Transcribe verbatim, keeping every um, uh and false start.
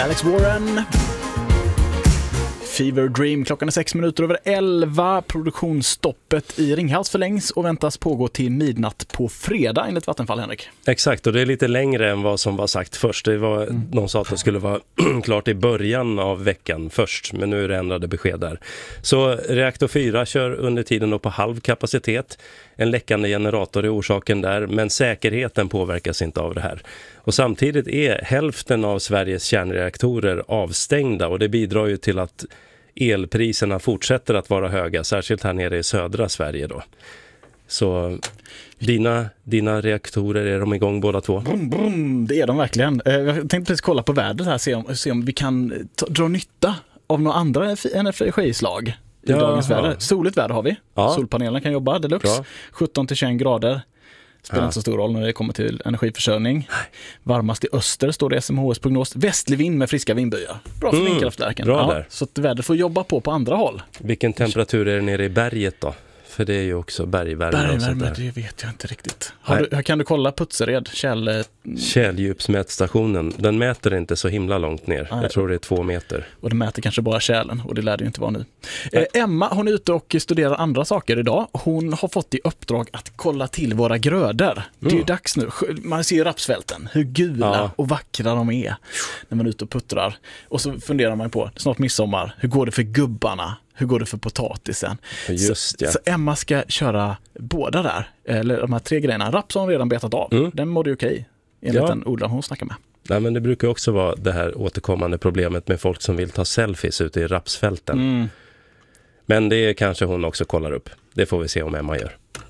Alex Warren. Fever Dream. Klockan är sex minuter över elva. Produktionsstoppet i Ringhals förlängs och väntas pågå till midnatt på fredag enligt Vattenfall, Henrik. Exakt, och det är lite längre än vad som var sagt först. Det var, mm. Någon sa att det skulle vara klart i början av veckan först, men nu är det ändrade besked där. Så reaktor fyra kör under tiden då på halv kapacitet. En läckande generator är orsaken där, men säkerheten påverkas inte av det här. Och samtidigt är hälften av Sveriges kärnreaktorer avstängda och det bidrar ju till att elpriserna fortsätter att vara höga, särskilt här nere i södra Sverige då. Så dina, dina reaktorer, är de igång båda två? Brum, brum, det är de verkligen. Jag tänkte precis kolla på vädret här, se om, se om vi kan ta, dra nytta av några andra energislag i ja, dagens väder. Ja. Soligt väder har vi. Ja. Solpanelerna kan jobba deluxe. Bra. sjutton till tjugoett grader. Spelar ja. inte så stor roll när det kommer till energiförsörjning. Nej. Varmast i öster står det S M H S prognos. Västlig vind med friska vindbyar. Bra för mm, vindkraftverken. Ja, så att vädret får jobba på på andra håll. Vilken temperatur är det nere i berget då? För det är ju också bergvärme. Bergvärme, det vet jag inte riktigt. Har du, kan du kolla Putsered? Käll... Källdjupsmätstationen. Den mäter inte så himla långt ner. Nej. Jag tror det är två meter. Och det mäter kanske bara kärlen. Och det lär det ju inte vara nu. Eh, Emma, hon är ute och studerar andra saker idag. Hon har fått i uppdrag att kolla till våra grödor. Mm. Det är ju dags nu. Man ser rapsfälten. Hur gula ja. och vackra de är. När man är ute och puttrar. Och så funderar man på, snart midsommar. Hur går det för gubbarna? Hur går det för potatisen? Just ja. Så, så Emma ska köra båda där. Eller de här tre grejerna. Raps har hon redan betat av. Mm. Den mådde ju okej. Enligt ja. den odlaren hon snackar med. Nej, men det brukar också vara det här återkommande problemet med folk som vill ta selfies ute i rapsfälten. Mm. Men det kanske hon också kollar upp. Det får vi se om Emma gör.